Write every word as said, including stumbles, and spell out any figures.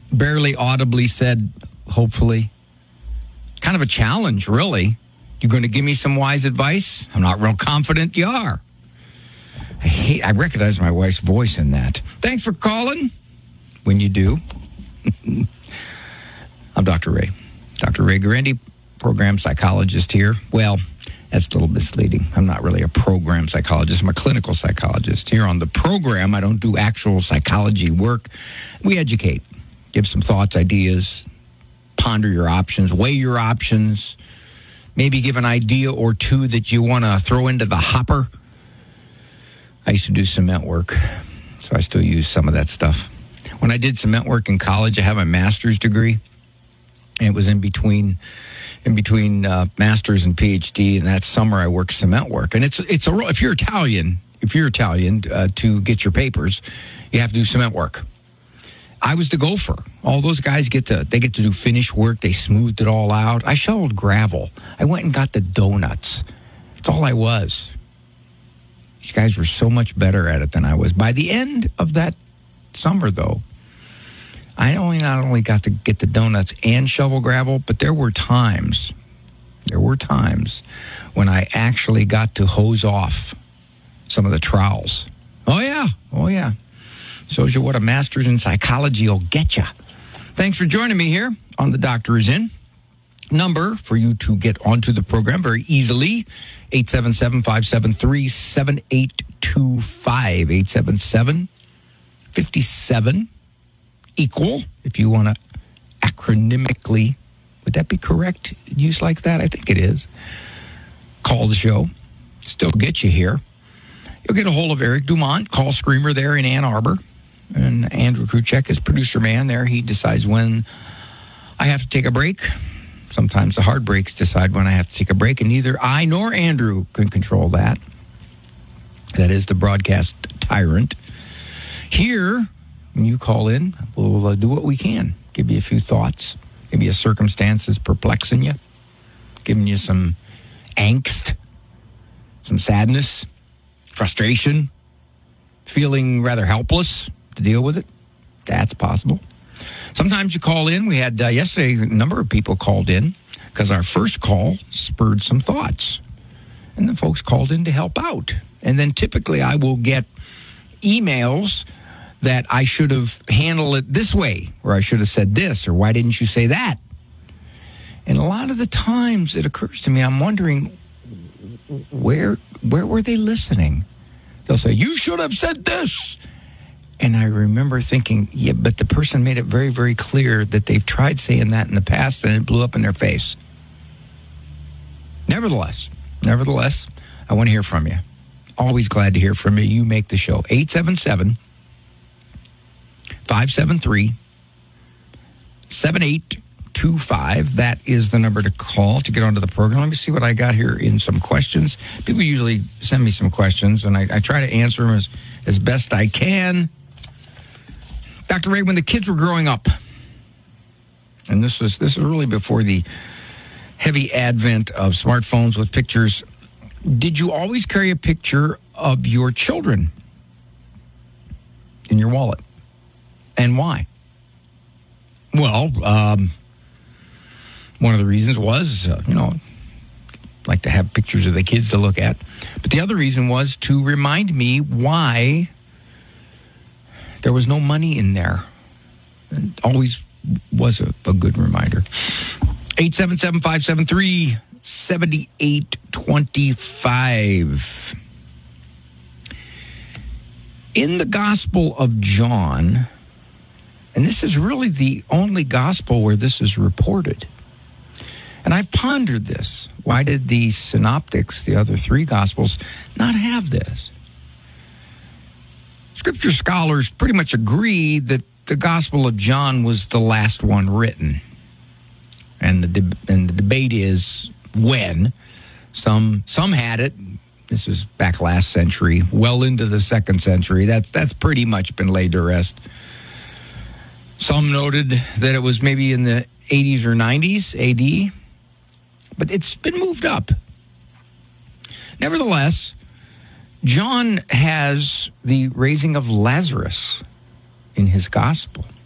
barely audibly said, hopefully. Kind of a challenge, really. You're going to give me some wise advice? I'm not real confident you are. I hate, I recognize my wife's voice in that. Thanks for calling. When you do. I'm Doctor Ray. Doctor Ray Guarendi, program psychologist here. Well, that's a little misleading. I'm not really a program psychologist. I'm a clinical psychologist. Here on the program, I don't do actual psychology work. We educate, give some thoughts, ideas, ponder your options, weigh your options, maybe give an idea or two that you want to throw into the hopper. I used to do cement work, so I still use some of that stuff. When I did cement work in college, I have a master's degree. And it was in between, in between uh, master's and PhD. And that summer, I worked cement work. And it's it's a if you're Italian, if you're Italian uh, to get your papers, you have to do cement work. I was the gopher. All those guys get to they get to do finish work. They smoothed it all out. I shoveled gravel. I went and got the donuts. That's all I was. These guys were so much better at it than I was. By the end of that summer, though, I only not only got to get the donuts and shovel gravel, but there were times, there were times when I actually got to hose off some of the trowels. Oh, yeah. Oh, yeah. Shows you what a master's in psychology will get you. Thanks for joining me here on The Doctor Is In. Number for you to get onto the program very easily, eight seven seven, five seven three, seven eight two five, eight seven seven, five seven, equal, if you want to acronymically, would that be correct? Use like that? I think it is. Call the show. Still get you here. You'll get a hold of Eric Dumont, call screamer there in Ann Arbor. And Andrew Kruchek is producer man there. He decides when I have to take a break. Sometimes the hard breaks decide when I have to take a break, and neither I nor Andrew can control that. That is the broadcast tyrant. Here, when you call in, we'll uh, do what we can. Give you a few thoughts. Maybe a circumstance is perplexing you. Giving you some angst, some sadness, frustration, feeling rather helpless to deal with it. That's possible. Sometimes you call in. We had uh, yesterday, a number of people called in because our first call spurred some thoughts. And the folks called in to help out. And then typically I will get emails that I should have handled it this way, or I should have said this, or why didn't you say that? And a lot of the times it occurs to me, I'm wondering, where where were they listening? They'll say, you should have said this. And I remember thinking, yeah, but the person made it very, very clear that they've tried saying that in the past and it blew up in their face. Nevertheless, nevertheless, I want to hear from you. Always glad to hear from you. You make the show. eight seven seven, five seven three, seven eight two five. That is the number to call to get onto the program. Let me see what I got here in some questions. People usually send me some questions, and I, I try to answer them as, as best I can. Doctor Ray, when the kids were growing up, and this was this was really before the heavy advent of smartphones with pictures, did you always carry a picture of your children in your wallet? And why? Well, um, one of the reasons was, uh, you know, like to have pictures of the kids to look at. But the other reason was to remind me why there was no money in there. It always was a, a good reminder. eight seven seven, five seven three, seven eight two five. In the Gospel of John, and this is really the only gospel where this is reported. And I've pondered this. Why did the synoptics, the other three gospels, not have this? Scripture scholars pretty much agree that the Gospel of John was the last one written. And the de- and the debate is when. Some some had it. This was back last century, well into the second century. That's that's pretty much been laid to rest. Some noted that it was maybe in the eighties or nineties A D, but it's been moved up. Nevertheless, John has the raising of Lazarus in his gospel.